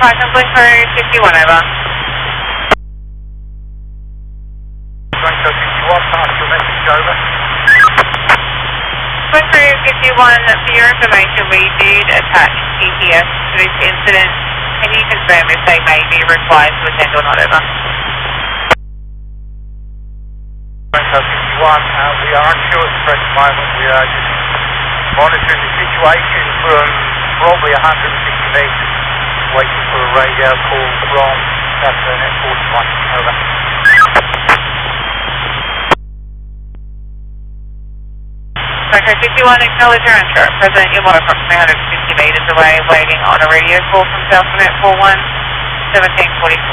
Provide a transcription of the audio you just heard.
Python Blue Crew 51 over. Bronco 51, pass your message over. Blue Crew 51, for your information, we did attach GPS to this incident. Can you confirm if they may be required to attend or not, over? Bronco 51, we are unsure at the present moment. We are just monitoring the situation from probably 150 metres, waiting for a radio call from Saturn at 41, over. Okay, 51, acknowledge your answer. Present, you're approximately 150 metres away, waiting on a radio call from Southern at 41, 1744.